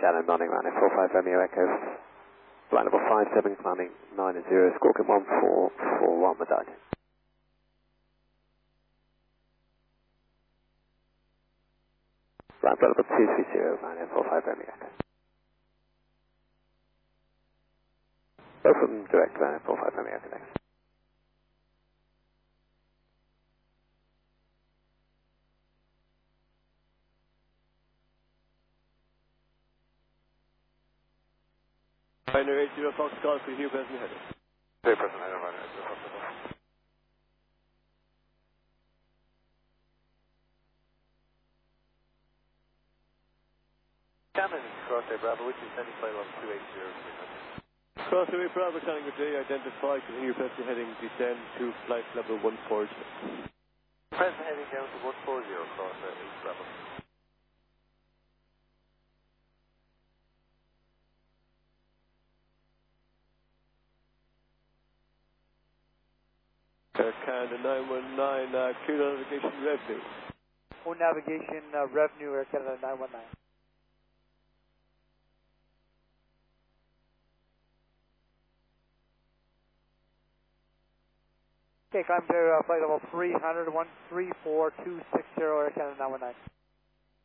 Shannon, morning, running 45 Romeo Echo. Flight level 57, climbing 90, Squawking 1441 with that. Flight level 230, running 45 Romeo Echo. Both of them direct, running 45 Romeo Echo next. Pioneer 80 Fox call for Hugh Benson heading. Very present, I don't run it. Shannon, Crossway Bravo, which is sending flight level 280. Crossway Bravo, Tango J, identify, continue Benson heading, descend to flight level 140. Present heading down to 140, Crossway Bravo. Canada 919, clear navigation revenue. Full navigation revenue, Air Canada 919. Okay, climb to flight level 300, 134260, Air Canada 919.